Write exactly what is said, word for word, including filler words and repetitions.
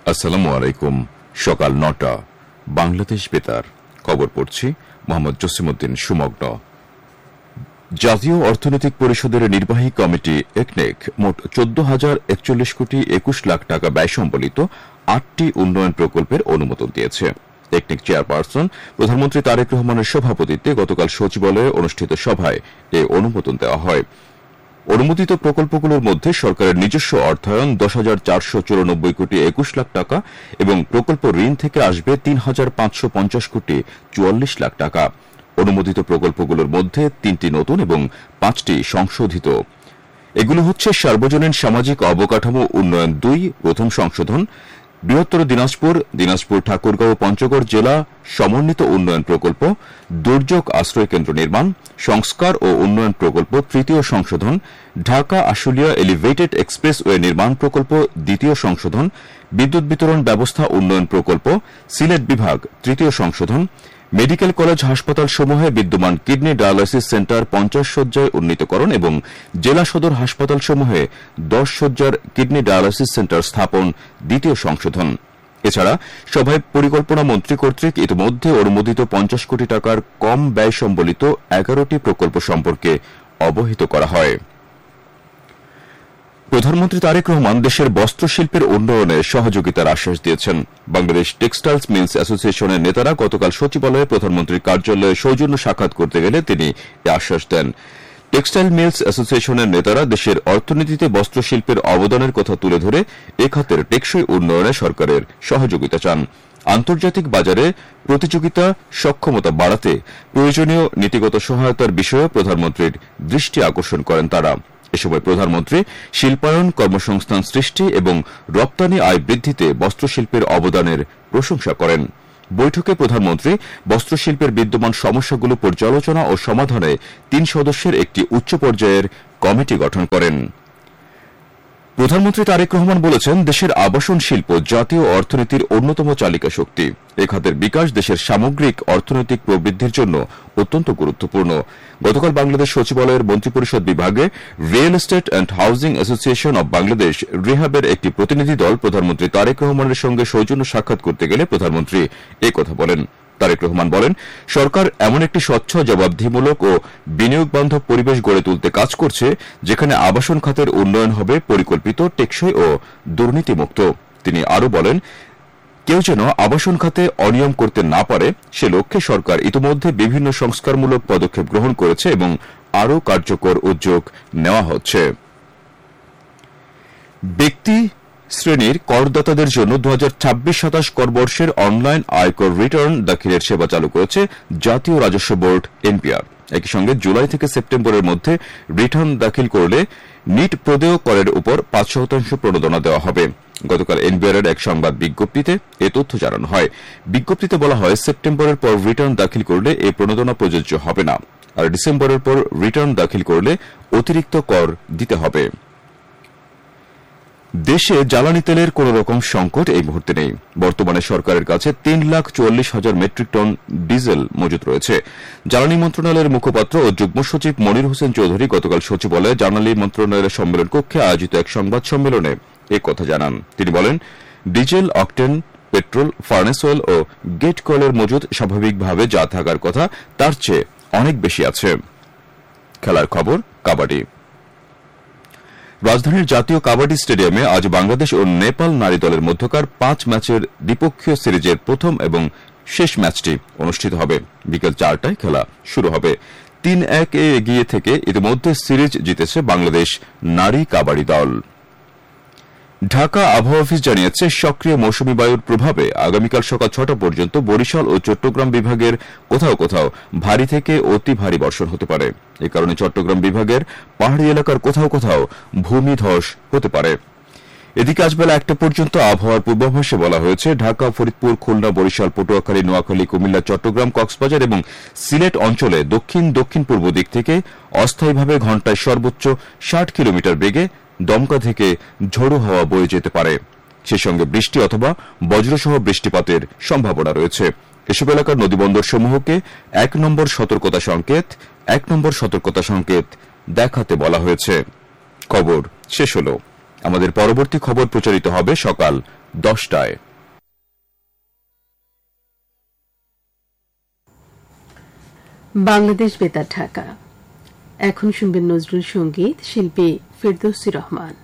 আসসালামু আলাইকুম। সকাল নটা, বাংলাদেশ বেতার। খবর পড়ছি মোহাম্মদ জসিমউদ্দিন সুমগ্ন। জাতীয় অর্থনৈতিক পরিষদের নির্বাহী কমিটি একনেক মোট চোদ্দ হাজার একচল্লিশ কোটি একুশ লাখ টাকা ব্যয় সম্বলিত আটটি উন্নয়ন প্রকল্পের অনুমোদন দিয়েছে। একনেক চেয়ারপারসন প্রধানমন্ত্রী তারেক রহমানের সভাপতিত্বে গতকাল সচিবালয়ে অনুষ্ঠিত সভায় এ অনুমোদন দেওয়া হয়। অনুমোদিত প্রকল্পগুলোর মধ্যে সরকারের নিজস্ব অর্থায়ন দশ হাজার চারশো চুরানব্বই কোটি একুশ লাখ টাকা এবং প্রকল্প ঋণ থেকে আসবে তিন হাজার পাঁচশো পঞ্চাশ কোটি চুয়াল্লিশ লাখ টাকা। অনুমোদিত প্রকল্পগুলোর মধ্যে তিনটি নতুন এবং পাঁচটি সংশোধিত। এগুলো হচ্ছে সার্বজনীন সামাজিক অবকাঠামো উন্নয়ন দুই প্রথম সংশোধন, বৃহত্তর দিনাজপুর দিনাজপুর ঠাকুরগাঁও পঞ্চগড় জেলা সমন্বিত উন্নয়ন প্রকল্প, দুর্যোগ আশ্রয় কেন্দ্র নির্মাণ সংস্কার ও উন্নয়ন প্রকল্প তৃতীয় সংশোধন, ঢাকা আশুলিয়া এলিভেটেড এক্সপ্রেসওয়ে নির্মাণ প্রকল্প দ্বিতীয় সংশোধন, বিদ্যুৎ বিতরণ ব্যবস্থা উন্নয়ন প্রকল্প সিলেট বিভাগ তৃতীয় সংশোধন, মেডিকেল কলেজ হাসপাতালসমূহে বিদ্যমান কিডনি ডায়ালাইসিস সেন্টার পঞ্চাশ শয্যায় উন্নীতকরণ এবং জেলা সদর হাসপাতালসমূহে দশ শয্যার কিডনি ডায়ালাইসিস সেন্টার স্থাপন দ্বিতীয় সংশোধন। এছাড়া সভায় পরিকল্পনা মন্ত্রী কর্তৃক ইতিমধ্যে অনুমোদিত পঞ্চাশ কোটি টাকার কম ব্যয় সম্বলিত এগারোটি প্রকল্প সম্পর্কে অবহিত করা হয়। প্রধানমন্ত্রী তারেক রহমান দেশের বস্ত্রশিল্পের উন্নয়নে সহযোগিতার আশ্বাস দিয়েছেন। বাংলাদেশ টেক্সটাইলস মিলস অ্যাসোসিয়েশনের নেতারা গতকাল সচিবালয়ে প্রধানমন্ত্রীর কার্যালয়ে সৌজন্য সাক্ষাৎ করতে গেলে তিনি এ আশ্বাস দেন। টেক্সটাইল মিলস অ্যাসোসিয়েশনের নেতারা দেশের অর্থনীতিতে বস্ত্রশিল্পের অবদানের কথা তুলে ধরে এ খাতের টেকসই উন্নয়নে সরকারের সহযোগিতা চান। আন্তর্জাতিক বাজারে প্রতিযোগিতা সক্ষমতা বাড়াতে প্রয়োজনীয় নীতিগত সহায়তার বিষয়ে প্রধানমন্ত্রীর দৃষ্টি আকর্ষণ করেন তারা। এ সময় প্রধানমন্ত্রী শিল্পায়ন, কর্মসংস্থান সৃষ্টি এবং রপ্তানি আয় বৃদ্ধিতে বস্ত্রশিল্পের অবদানের প্রশংসা করেন। বৈঠকে প্রধানমন্ত্রী বস্ত্রশিল্পের বিদ্যমান সমস্যাগুলো পর্যালোচনা ও সমাধানে তিন সদস্যের একটি উচ্চ পর্যায়ের কমিটি গঠন করেন। প্রধানমন্ত্রী তারেক রহমান বলেছেন, দেশের আবাসন শিল্প জাতীয় অর্থনীতির অন্যতম চালিকা শক্তি। এ খাতের বিকাশ দেশের সামগ্রিক অর্থনৈতিক প্রবৃদ্ধির জন্য অত্যন্ত গুরুত্বপূর্ণ। গতকাল বাংলাদেশ সচিবালয়ের মন্ত্রিপরিষদ বিভাগে real estate and housing association of Bangladesh রিহাবের একটি প্রতিনিধি দল প্রধানমন্ত্রী তারেক রহমানের সঙ্গে সৌজন্য সাক্ষাৎ করতে গেলে প্রধানমন্ত্রী এ কথা বলেন। তারেক রহমান বলেন, সরকার এমন একটি স্বচ্ছ, জবাবদিহিমূলক ও বিনিয়োগ বান্ধব পরিবেশ গড়ে তুলতে কাজ করছে যেখানে আবাসন খাতের উন্নয়ন হবে পরিকল্পিত, টেকসই ও দুর্নীতিমুক্ত। তিনি আরও বলেন, কেউ যেন আবাসন খাতে অনিয়ম করতে না পারে সে লক্ষ্যে সরকার ইতিমধ্যে বিভিন্ন সংস্কারমূলক পদক্ষেপ গ্রহণ করেছে এবং আরও কার্যকর উদ্যোগ নেওয়া হচ্ছে। ব্যক্তি শ্রেণীর করদাতাদের জন্য দু হাজার ছাব্বিশ সাতাশ করবর্ষের অনলাইন আয়কর রিটার্ন দাখিলের সেবা চালু করেছে জাতীয় রাজস্ব বোর্ড এনপিআর। একই সঙ্গে জুলাই থেকে সেপ্টেম্বরের মধ্যে রিটার্ন দাখিল করলে নিট প্রদেয় করের উপর পাঁচ শতাংশ প্রণোদনা দেওয়া হবে। গতকাল এনবিআর এর এক সংবাদ বিজ্ঞপ্তিতে এ তথ্য জানানো হয়। বিজ্ঞপ্তিতে বলা হয়, সেপ্টেম্বরের পর রিটার্ন দাখিল করলে এই প্রণোদনা প্রযোজ্য হবে না, আর ডিসেম্বরের পর রিটার্ন দাখিল করলে অতিরিক্ত কর দিতে হবে। দেশে জ্বালানি তেলের কোন রকম সংকট এই মুহূর্তে নেই। বর্তমানে সরকারের কাছে তিন লাখ চুয়াল্লিশ হাজার মেট্রিক টন ডিজেল মজুত রয়েছে। জ্বালানি মন্ত্রণালয়ের মুখপাত্র ও যুগ্ম সচিব মনির হোসেন চৌধুরী গতকাল সচিবালয়ে জ্বালানি মন্ত্রণালয়ের সম্মেলন কক্ষে আয়োজিত এক সংবাদ সম্মেলনে এ কথা জানান। তিনি বলেন, diesel, octane, petrol, furnace oil ও গেট কয়েলের মজুত স্বাভাবিকভাবে যা থাকার কথা তার চেয়ে অনেক বেশি আছে। খেলার খবর, কাবাডি। রাজধানীর জাতীয় কাবাডি স্টেডিয়ামে আজ বাংলাদেশ ও নেপাল নারী দলের মধ্যকার পাঁচ ম্যাচের দ্বিপক্ষীয় সিরিজের প্রথম এবং শেষ ম্যাচটি অনুষ্ঠিত হবে। বিকেল চারটায় খেলা শুরু হবে। তিন এক এ এগিয়ে থেকে ইতিমধ্যে সিরিজ জিতেছে বাংলাদেশ নারী কাবাডি দল। ঢাকা আবহাওয়া অফিস জানিয়েছে, সক্রিয় মৌসুমী বায়ুর প্রভাবে আগামীকাল সকাল ছটা পর্যন্ত বরিশাল ও চট্টগ্রাম বিভাগের কোথাও কোথাও ভারী থেকে অতি ভারী বর্ষণ হতে পারে। এ কারণে চট্টগ্রাম বিভাগের পাহাড়ি এলাকার কোথাও কোথাও ভূমিধস হতে পারে। এদিকে আজ বেলা একটা পর্যন্ত আবহাওয়ার পূর্বাভাসে বলা হয়েছে, ঢাকা, ফরিদপুর, খুলনা, বরিশাল, পটুয়াখালী, নোয়াখালী, কুমিল্লা, চট্টগ্রাম, কক্সবাজার এবং সিলেট অঞ্চলে দক্ষিণ দক্ষিণ পূর্ব দিক থেকে অস্থায়ীভাবে ঘণ্টায় সর্বোচ্চ ষাট কিলোমিটার বেগে দমকা থেকে ঝোড়ো হাওয়া বয়ে যেতে পারে। সেই সঙ্গে বৃষ্টি অথবা বজ্রসহ বৃষ্টিপাতের সম্ভাবনা রয়েছে। এসব এলাকার নদীবন্দরসমূহকে এক নম্বর সতর্কতা সংকেত এক নম্বর সতর্কতা সংকেত দেখাতে বলা হয়েছে। খবর শেষ হল। আমাদের পরবর্তী খবর প্রচারিত হবে সকাল দশটায়। বাংলাদেশ বেতার ঢাকা। এখন শুনবেন নজরুল সঙ্গীত, শিল্পী ফেরদৌসী রহমান।